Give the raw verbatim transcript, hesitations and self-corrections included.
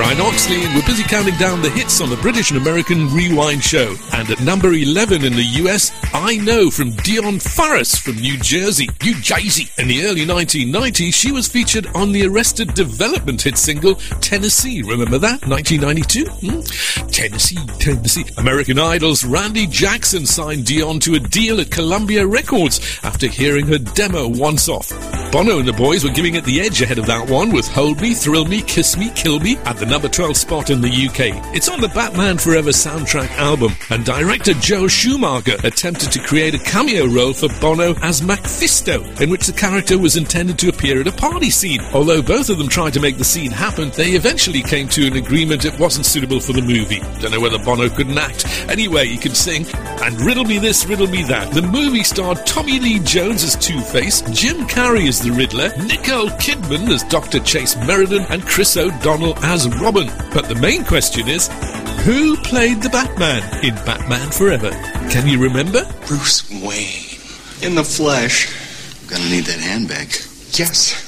Brian Oxley. We're busy counting down the hits on the British and American Rewind show. And at number eleven in the U S, I Know from Dion Farris from New Jersey. New Jersey. In the early nineteen nineties, she was featured on the Arrested Development hit single Tennessee. Remember that? nineteen ninety-two? Hmm? Tennessee, Tennessee. American Idol's Randy Jackson signed Dion to a deal at Columbia Records after hearing her demo once off. Bono and the boys were giving it the edge ahead of that one with Hold Me, Thrill Me, Kiss Me, Kill Me at the number twelve spot in the U K. It's on the Batman Forever soundtrack album, and director Joe Schumacher attempted to create a cameo role for Bono as Mephisto, in which the character was intended to appear at a party scene. Although both of them tried to make the scene happen, they eventually came to an agreement it wasn't suitable for the movie. Don't know whether Bono couldn't act. Anyway, he can sing. And riddle me this, riddle me that. The movie starred Tommy Lee Jones as Two-Face, Jim Carrey as the Riddler, Nicole Kidman as Doctor Chase Meriden, and Chris O'Donnell as Robin. But the main question is, who played the Batman in Batman Forever? Can you remember? Bruce Wayne. In the flesh. Gonna need that handbag. Yes.